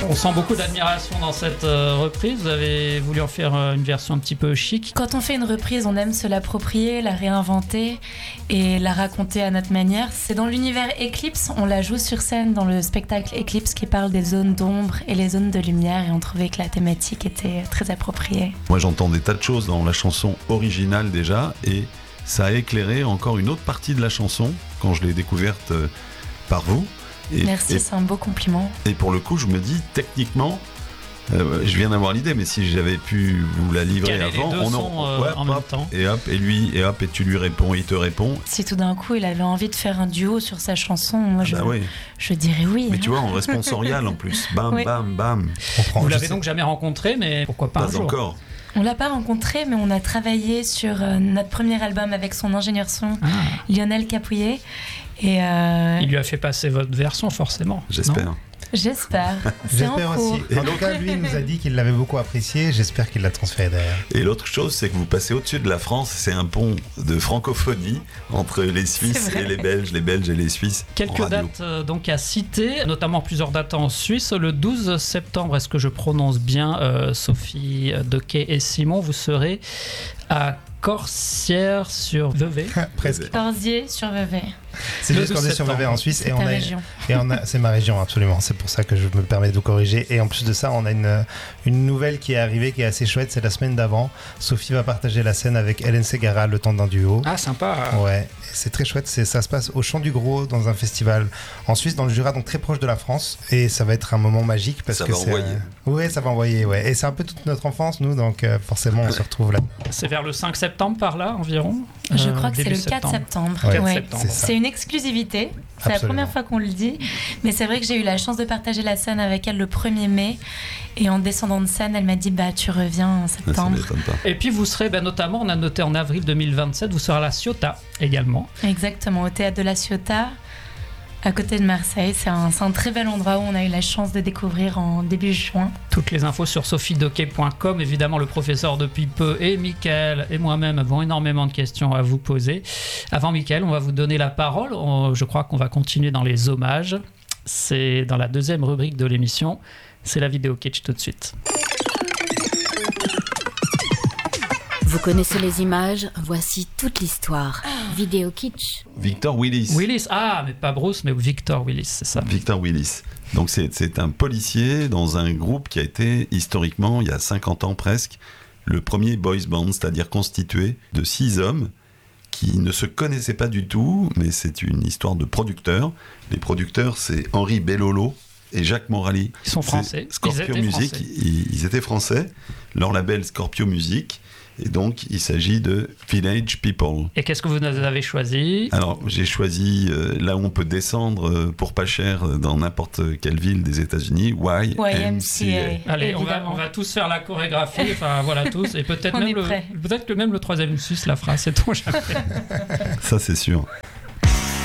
On sent beaucoup d'admiration dans cette reprise. Vous avez voulu en faire une version un petit peu chic. Quand on fait une reprise, on aime se l'approprier, la réinventer et la raconter à notre manière. C'est dans l'univers Eclipse, on la joue sur scène dans le spectacle Eclipse qui parle des zones d'ombre et les zones de lumière, et on trouvait que la thématique était très appropriée. Moi, j'entends des tas de choses dans la chanson originale déjà, et ça a éclairé encore une autre partie de la chanson quand je l'ai découverte par vous. Merci, c'est un beau compliment. Et pour le coup, je me dis, techniquement, je viens d'avoir l'idée, mais si j'avais pu vous la livrer avant, en même temps. Et tu lui réponds, il te répond. Si tout d'un coup il avait envie de faire un duo sur sa chanson, moi je dirais oui. Mais tu vois, en responsorial en plus, bam, oui. Bam, bam. Vous l'avez donc jamais rencontré, mais pourquoi pas un jour. Encore. On l'a pas rencontré, mais on a travaillé sur notre premier album avec son ingénieur son, Lionel Capouillet. Et il lui a fait passer votre version, forcément. J'espère. Non ? J'espère. J'espère aussi. En tout cas, lui, il nous a dit qu'il l'avait beaucoup apprécié. J'espère qu'il l'a transféré derrière. Et l'autre chose, c'est que vous passez au-dessus de la France. C'est un pont de francophonie entre les Suisses et les Belges et les Suisses. Quelques dates donc à citer, notamment plusieurs dates en Suisse. Le 12 septembre, est-ce que je prononce bien, Sophie Dequet et Simon, vous serez à Corsières-sur-Vevey. Presque. Corsier-sur-Vevey. C'est juste Corsier-sur-Vevey en Suisse. C'est ta région. C'est ma région, absolument. C'est pour ça que je me permets de vous corriger. Et en plus de ça, on a une nouvelle qui est arrivée, qui est assez chouette. C'est la semaine d'avant. Sophie va partager la scène avec Hélène Ségara, le temps d'un duo. Ah, sympa. Ouais, c'est très chouette. Ça se passe au Chant du Gros, dans un festival en Suisse, dans le Jura, donc très proche de la France. Et ça va être un moment magique parce que ça va envoyer. Ouais, ça va envoyer. Ouais. Et c'est un peu toute notre enfance, nous, donc forcément, on se retrouve là. C'est vers le 5 septembre par là environ. Je crois que c'est le 4 septembre. Ouais, c'est une exclusivité. C'est Absolument. La première fois qu'on le dit. Mais c'est vrai que j'ai eu la chance de partager la scène avec elle le 1er mai. Et en descendant de scène, elle m'a dit tu reviens en septembre. Et puis vous serez notamment, on a noté en avril 2027, vous serez à la Ciotat également. Exactement, au théâtre de la Ciotat, à côté de Marseille. C'est un très bel endroit où on a eu la chance de découvrir en début juin. Toutes les infos sur sophiedequet.com. Évidemment, le professeur depuis peu et Mickaël et moi-même avons énormément de questions à vous poser. Avant Mickaël, on va vous donner la parole. Je crois qu'on va continuer dans les hommages. C'est dans la deuxième rubrique de l'émission. C'est la vidéo kitsch tout de suite. Vous connaissez les images, voici toute l'histoire. Vidéo kitsch. Victor Willis. Mais pas Bruce, mais Victor Willis, c'est ça. Victor Willis. Donc c'est un policier dans un groupe qui a été historiquement, il y a 50 ans presque, le premier boys band, c'est-à-dire constitué de 6 hommes qui ne se connaissaient pas du tout, mais c'est une histoire de producteurs. Les producteurs, c'est Henri Bellolo et Jacques Morali. Ils sont français. Scorpio Music, ils étaient français. Leur label Scorpio Music. Et donc, il s'agit de Village People. Et qu'est-ce que vous avez choisi ? Alors, j'ai choisi là où on peut descendre pour pas cher dans n'importe quelle ville des États-Unis, YMCA. Allez, on va tous faire la chorégraphie, enfin voilà tous, et peut-être même le troisième Suisse la fera, c'est ton jamais. Ça, c'est sûr.